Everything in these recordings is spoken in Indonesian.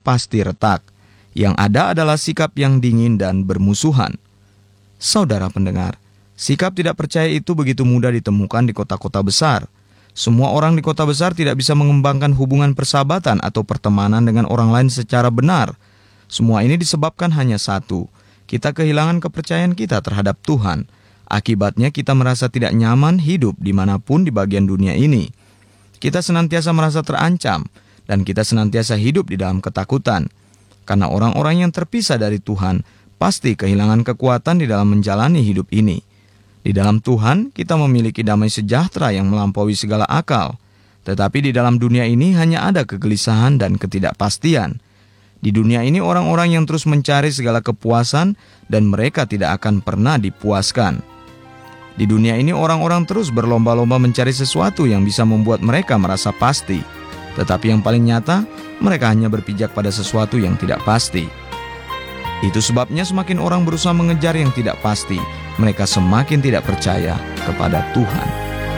pasti retak. Yang ada adalah sikap yang dingin dan bermusuhan. Saudara pendengar, sikap tidak percaya itu begitu mudah ditemukan di kota-kota besar. Semua orang di kota besar tidak bisa mengembangkan hubungan persahabatan atau pertemanan dengan orang lain secara benar. Semua ini disebabkan hanya satu, kita kehilangan kepercayaan kita terhadap Tuhan. Akibatnya kita merasa tidak nyaman hidup dimanapun di bagian dunia ini. Kita senantiasa merasa terancam, dan kita senantiasa hidup di dalam ketakutan. Karena orang-orang yang terpisah dari Tuhan pasti kehilangan kekuatan di dalam menjalani hidup ini. Di dalam Tuhan, kita memiliki damai sejahtera yang melampaui segala akal. Tetapi di dalam dunia ini hanya ada kegelisahan dan ketidakpastian. Di dunia ini orang-orang yang terus mencari segala kepuasan dan mereka tidak akan pernah dipuaskan. Di dunia ini orang-orang terus berlomba-lomba mencari sesuatu yang bisa membuat mereka merasa pasti. Tetapi yang paling nyata, mereka hanya berpijak pada sesuatu yang tidak pasti. Itu sebabnya semakin orang berusaha mengejar yang tidak pasti, mereka semakin tidak percaya kepada Tuhan.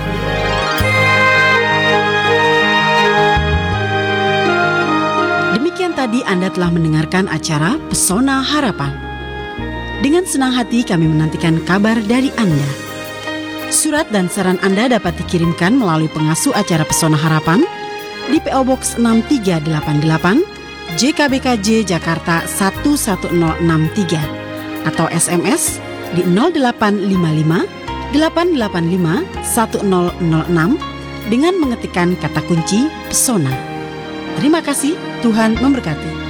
Demikian tadi Anda telah mendengarkan acara Pesona Harapan. Dengan senang hati kami menantikan kabar dari Anda. Surat dan saran Anda dapat dikirimkan melalui pengasuh acara Pesona Harapan di PO Box 6388 JKBKJ Jakarta 11063 atau SMS di 0855 885 1006 dengan mengetikkan kata kunci Pesona. Terima kasih, Tuhan memberkati.